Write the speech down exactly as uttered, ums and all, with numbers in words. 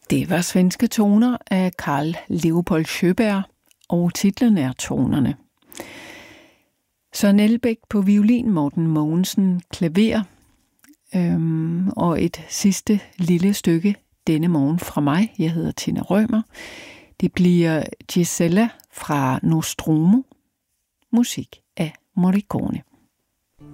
Det var Svenske toner af Carl Leopold Sjöberg, og titlen er Tonerne. Søren Elbæk på violin, Morten Mogensen klaver, øhm, og et sidste lille stykke denne morgen fra mig. Jeg hedder Tina Rømer. Det bliver Gisella fra Nostromo, musik af Morricone.